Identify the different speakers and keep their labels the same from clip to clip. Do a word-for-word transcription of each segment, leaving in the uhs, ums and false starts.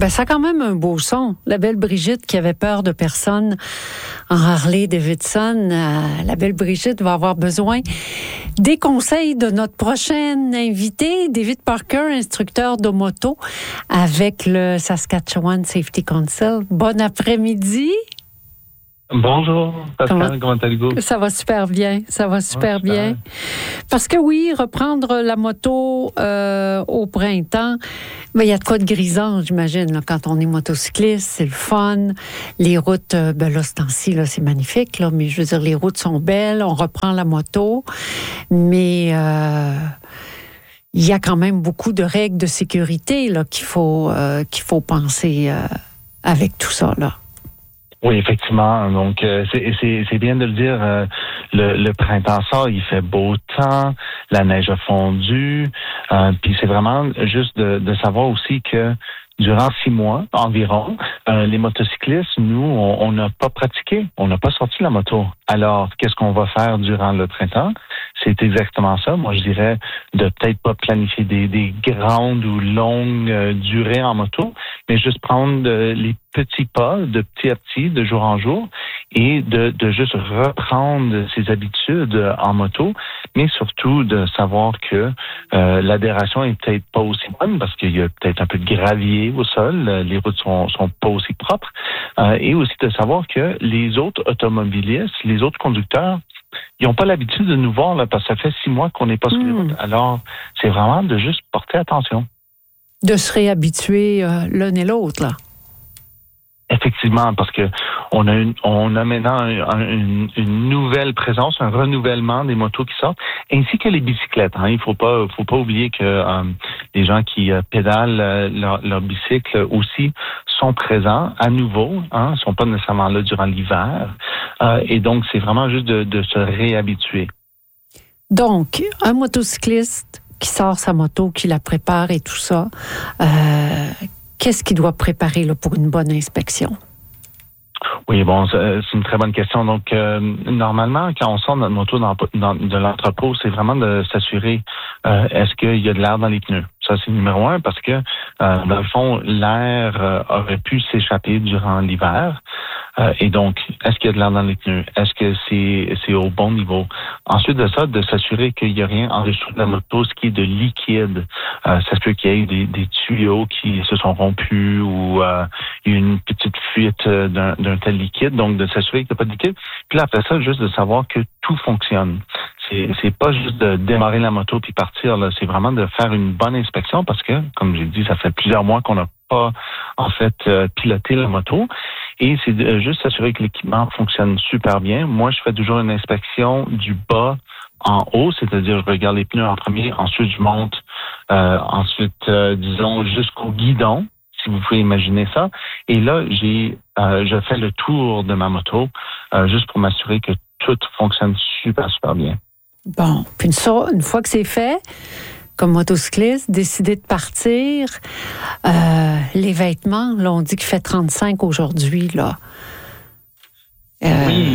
Speaker 1: Ben, ça a quand même un beau son. La belle Brigitte qui avait peur de personne en Harley-Davidson, euh, la belle Brigitte va avoir besoin des conseils de notre prochaine invité, David Parker, instructeur de moto avec le Saskatchewan Safety Council. Bon après-midi.
Speaker 2: Bonjour, Pascal, comment, comment allez-vous?
Speaker 1: Ça va super bien, ça va super oh, bien. Parce que oui, reprendre la moto euh, au printemps, ben, il y a de quoi de grisant, j'imagine, là, quand on est motocycliste, c'est le fun. Les routes, euh, ben là, ce temps-ci, là, c'est magnifique, là, mais je veux dire, les routes sont belles, on reprend la moto, mais euh, il y a quand même beaucoup de règles de sécurité là, qu'il faut, euh, qu'il faut penser euh, avec tout ça, là.
Speaker 2: Oui, effectivement. Donc, euh, c'est, c'est, c'est bien de le dire. Euh, le, le printemps sort, il fait beau temps, la neige a fondu. Euh, puis c'est vraiment juste de, de savoir aussi que durant six mois environ, euh, les motocyclistes, nous, on n'a pas pratiqué, on n'a pas sorti la moto. Alors, qu'est-ce qu'on va faire durant le printemps? C'est exactement ça. Moi, je dirais de peut-être pas planifier des, des grandes ou longues euh, durées en moto, mais juste prendre euh, les petits pas de petit à petit, de jour en jour, et de, de juste reprendre ses habitudes en moto, mais surtout de savoir que euh, l'adhération est peut-être pas aussi bonne parce qu'il y a peut-être un peu de gravier au sol, les routes sont, sont pas aussi propres, euh, et aussi de savoir que les autres automobilistes, les autres conducteurs, ils n'ont pas l'habitude de nous voir là, parce que ça fait six mois qu'on n'est pas sur les routes. Alors, c'est vraiment de juste porter attention.
Speaker 1: De se réhabituer euh, l'un et l'autre, là.
Speaker 2: Effectivement, parce que on a une, on a maintenant un, un, une, une nouvelle présence, un renouvellement des motos qui sortent, ainsi que les bicyclettes. Hein. Il faut pas, faut pas oublier que euh, les gens qui euh, pédalent euh, leur, leur bicycle aussi sont présents à nouveau. Hein, sont pas nécessairement là durant l'hiver, euh, et donc c'est vraiment juste de, de se réhabituer.
Speaker 1: Donc, un motocycliste qui sort sa moto, qui la prépare et tout ça. Euh, Qu'est-ce qu'il doit préparer là, pour une bonne inspection?
Speaker 2: Oui, bon, c'est une très bonne question. Donc, euh, normalement, quand on sort notre moto dans, dans, de l'entrepôt, c'est vraiment de s'assurer euh, est-ce qu'il y a de l'air dans les pneus. Ça, c'est numéro un parce que, euh, dans le fond, l'air euh, aurait pu s'échapper durant l'hiver. Euh, et donc, est-ce qu'il y a de l'air dans les pneus? Est-ce que c'est, c'est au bon niveau? Ensuite de ça, de s'assurer qu'il n'y a rien en dessous de la moto, ce qui est de liquide. Euh, ça se peut qu'il y ait des, des tuyaux qui se sont rompus ou euh, une petite fuite d'un, d'un tel liquide. Donc, de s'assurer qu'il n'y a pas de liquide. Puis là, après ça, juste de savoir que tout fonctionne. C'est, c'est pas juste de démarrer la moto puis partir, là. C'est vraiment de faire une bonne inspection parce que, comme j'ai dit, ça fait plusieurs mois qu'on n'a pas, en fait, euh, piloté la moto. Et c'est de, juste s'assurer que l'équipement fonctionne super bien. Moi, je fais toujours une inspection du bas en haut, c'est-à-dire je regarde les pneus en premier, ensuite je monte, euh, ensuite, euh, disons, jusqu'au guidon, si vous pouvez imaginer ça. Et là, j'ai, euh, je fais le tour de ma moto, euh, juste pour m'assurer que tout fonctionne super, super bien.
Speaker 1: Bon, puis une, so- une fois que c'est fait, comme motocycliste, décider de partir, euh, les vêtements, là, on dit qu'il fait trente-cinq aujourd'hui, là.
Speaker 2: Euh... Oui.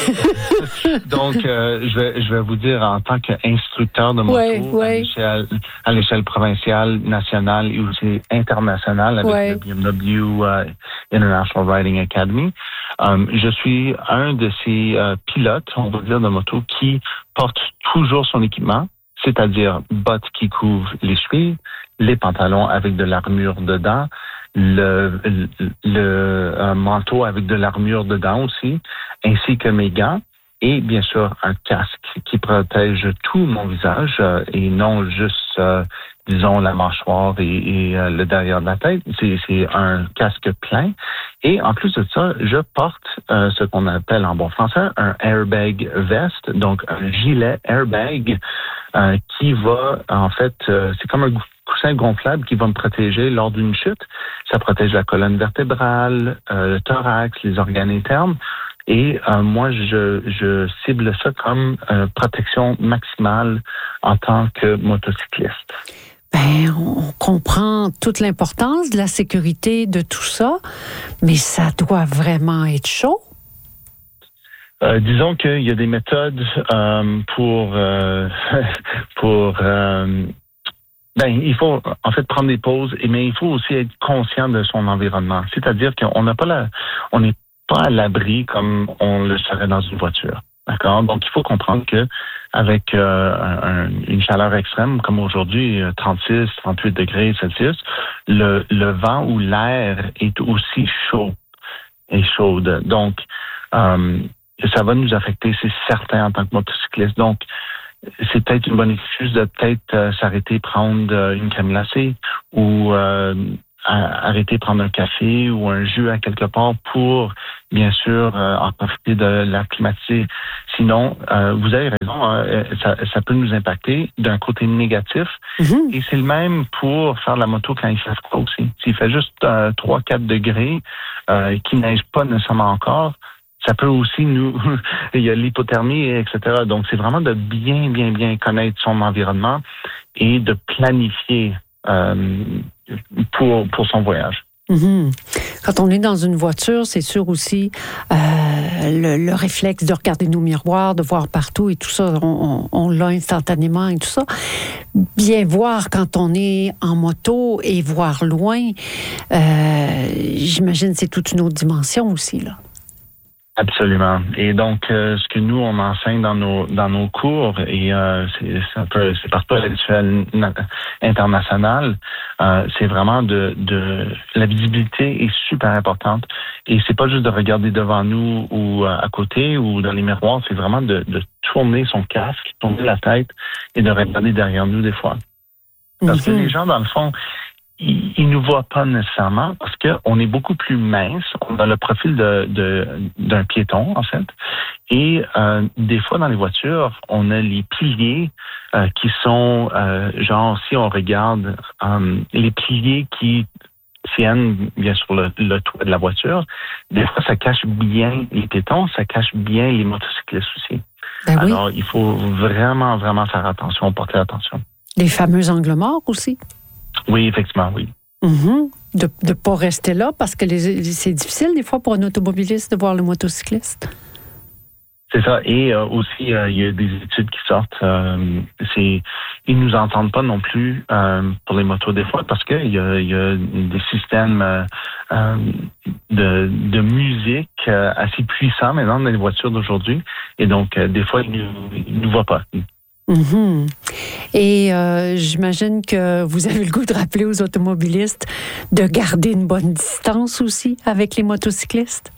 Speaker 2: Donc, euh, je vais, je vais vous dire, en tant qu'instructeur de moto,
Speaker 1: ouais, ouais.
Speaker 2: À, l'échelle, à l'échelle provinciale, nationale et aussi internationale avec
Speaker 1: ouais.
Speaker 2: le B M W uh, International Riding Academy, um, je suis un de ces uh, pilotes, on va dire, de moto qui porte toujours son équipement, c'est-à-dire bottes qui couvrent les chevilles, les pantalons avec de l'armure dedans, le, le, le un manteau avec de l'armure dedans aussi, ainsi que mes gants et bien sûr un casque qui protège tout mon visage euh, et non juste, euh, disons, la mâchoire et, et euh, le derrière de la tête. C'est, c'est un casque plein. Et en plus de ça, je porte euh, ce qu'on appelle en bon français un airbag vest, donc un gilet airbag euh, qui va, en fait, euh, c'est comme un coussin gonflable qui va me protéger lors d'une chute. Ça protège la colonne vertébrale, euh, le thorax, les organes internes. Et euh, moi, je, je cible ça comme euh, protection maximale en tant que motocycliste.
Speaker 1: Ben, on comprend toute l'importance de la sécurité de tout ça, mais ça doit vraiment être chaud.
Speaker 2: Euh, disons qu'il y a des méthodes euh, pour euh, pour euh, Ben, il faut en fait prendre des pauses, mais il faut aussi être conscient de son environnement. C'est-à-dire qu'on n'a pas la, on n'est pas à l'abri comme on le serait dans une voiture. D'accord? Donc, il faut comprendre que avec euh, un, une chaleur extrême, comme aujourd'hui, trente-six, trente-huit degrés Celsius, le, le vent ou l'air est aussi chaud et chaude. Donc, euh, ça va nous affecter, c'est certain, en tant que motocycliste. Donc, c'est peut-être une bonne excuse de peut-être euh, s'arrêter, prendre euh, une crème glacée ou euh, arrêter, prendre un café ou un jus à quelque part pour, bien sûr, euh, en profiter de l'air climatisé. Sinon, euh, vous avez raison, euh, ça, ça peut nous impacter d'un côté négatif. Mm-hmm. Et c'est le même pour faire de la moto quand il fait froid aussi. S'il fait juste euh, trois à quatre degrés, euh, qu'il neige pas nécessairement encore, ça peut aussi nous... il y a l'hypothermie, et cetera. Donc, c'est vraiment de bien, bien, bien connaître son environnement et de planifier euh, pour, pour son voyage.
Speaker 1: Mm-hmm. Quand on est dans une voiture, c'est sûr aussi euh, le, le réflexe de regarder nos miroirs, de voir partout et tout ça, on, on, on l'a instantanément et tout ça. Bien voir quand on est en moto et voir loin, euh, j'imagine que c'est toute une autre dimension aussi, là.
Speaker 2: Absolument. Et donc, euh, ce que nous, on enseigne dans nos dans nos cours, et euh, c'est, c'est un peu, c'est partout à l'échelle internationale, euh, c'est vraiment de, de la visibilité est super importante. Et c'est pas juste de regarder devant nous ou euh, à côté ou dans les miroirs, c'est vraiment de, de tourner son casque, tourner la tête et de regarder derrière nous des fois. Parce mm-hmm. que les gens, dans le fond, ils, ils nous voient pas nécessairement parce qu'on est beaucoup plus mince. On a le profil de, de d'un piéton, en fait. Et euh, des fois, dans les voitures, on a les piliers euh, qui sont, euh, genre, si on regarde euh, les piliers qui tiennent bien sur le, le toit de la voiture, des fois, ça cache bien les piétons, ça cache bien les motocyclistes aussi. Ben Alors, oui. Il faut vraiment, vraiment faire attention, porter attention.
Speaker 1: Les fameux angles morts aussi.
Speaker 2: Oui, effectivement, oui.
Speaker 1: Mm-hmm. De ne pas rester là parce que les, c'est difficile des fois pour un automobiliste de voir le motocycliste.
Speaker 2: C'est ça. Et euh, aussi, euh, il y a des études qui sortent. Euh, c'est, ils nous entendent pas non plus euh, pour les motos des fois parce qu'il y a, il y a des systèmes euh, euh, de, de musique euh, assez puissants maintenant dans les voitures d'aujourd'hui. Et donc, euh, des fois, ils nous, ils nous voient pas.
Speaker 1: Mm-hmm. Et euh, j'imagine que vous avez le goût de rappeler aux automobilistes de garder une bonne distance aussi avec les motocyclistes?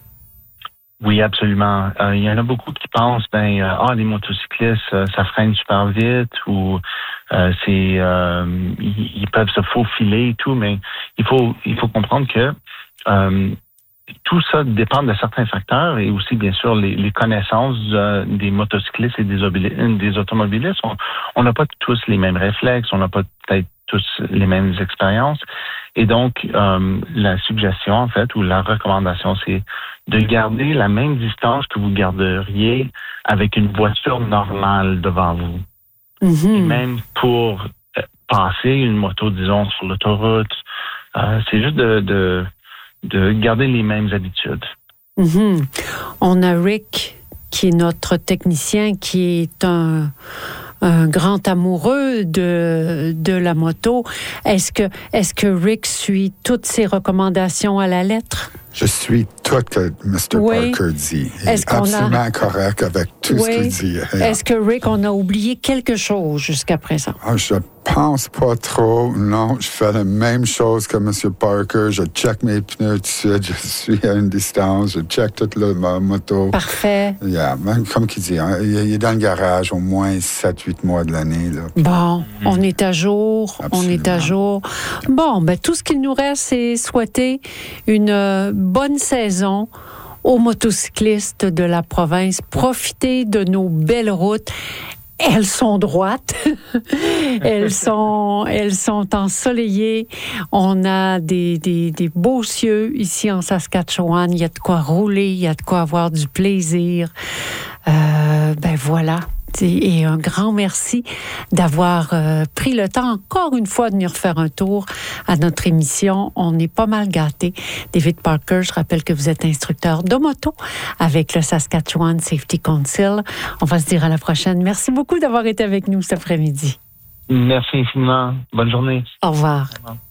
Speaker 2: Oui, absolument. Euh, il y en a beaucoup qui pensent, ben, euh, ah, les motocyclistes, euh, ça freine super vite ou euh, c'est, euh, ils, ils peuvent se faufiler et tout, mais il faut, il faut comprendre que euh, tout ça dépend de certains facteurs et aussi, bien sûr, les, les connaissances euh, des motocyclistes et des, obili- des automobilistes. On n'a pas tous les mêmes réflexes, on n'a pas peut-être tous les mêmes expériences. Et donc, euh, la suggestion, en fait, ou la recommandation, c'est de garder la même distance que vous garderiez avec une voiture normale devant vous. Mm-hmm. Et même pour euh, passer une moto, disons, sur l'autoroute, euh, c'est juste de... de de garder les mêmes habitudes.
Speaker 1: Mm-hmm. On a Rick, qui est notre technicien, qui est un, un grand amoureux de, de la moto. Est-ce que, est-ce que Rick suit toutes ses recommandations à la lettre?
Speaker 3: Je suis tout que mister
Speaker 1: Oui.
Speaker 3: Parker dit. Il
Speaker 1: Est-ce
Speaker 3: est
Speaker 1: qu'on
Speaker 3: absolument
Speaker 1: a...
Speaker 3: correct avec tout
Speaker 1: oui.
Speaker 3: ce qu'il dit.
Speaker 1: Est-ce que, Rick, on a oublié quelque chose jusqu'à présent?
Speaker 3: Ah, je pense pas trop. Non, je fais la même chose que mister Parker. Je check mes pneus tout de suite. Je suis à une distance. Je check toute la, ma moto.
Speaker 1: Parfait.
Speaker 3: Yeah, comme il dit, hein, il est dans le garage au moins sept huit mois de l'année. Là.
Speaker 1: Bon, on est à jour.
Speaker 3: Absolument.
Speaker 1: On est à jour. Bon, ben tout ce qu'il nous reste, c'est souhaiter une bonne saison aux motocyclistes de la province. Profitez de nos belles routes. Elles sont droites. elles sont, elles sont ensoleillées. On a des, des, des beaux cieux ici en Saskatchewan. Il y a de quoi rouler, il y a de quoi avoir du plaisir. Euh, ben voilà. Et un grand merci d'avoir euh, pris le temps encore une fois de venir faire un tour à notre émission. On est pas mal gâtés. David Parker, je rappelle que vous êtes instructeur de moto avec le Saskatchewan Safety Council. On va se dire à la prochaine. Merci beaucoup d'avoir été avec nous cet après-midi.
Speaker 2: Merci infiniment. Bonne journée.
Speaker 1: Au revoir.
Speaker 2: Au revoir.